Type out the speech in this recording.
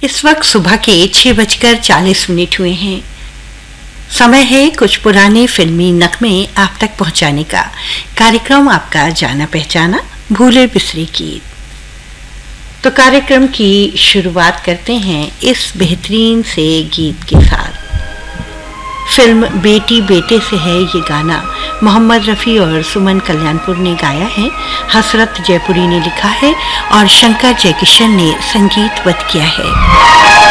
इस वक्त सुबह के 6:40 हुए हैं। समय है कुछ पुराने फिल्मी नगमे आप तक पहुंचाने का। कार्यक्रम आपका जाना पहचाना भूले बिसरे गीत। तो कार्यक्रम की शुरुआत करते हैं इस बेहतरीन से गीत के साथ। फिल्म बेटी बेटे से है ये गाना। मोहम्मद रफ़ी और सुमन कल्याणपुर ने गाया है, हसरत जयपुरी ने लिखा है और शंकर जयकिशन ने संगीतबद्ध किया है।